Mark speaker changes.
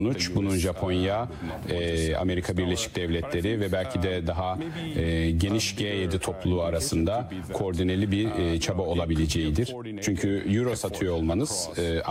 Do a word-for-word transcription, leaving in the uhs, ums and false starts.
Speaker 1: sonuç. Bunun Japonya, e, Amerika Birleşik Devletleri ve belki de daha e, geniş G yedi topluluğu arasında koordineli bir e, çaba olabileceğidir. Çünkü euro satıyor olmanız e,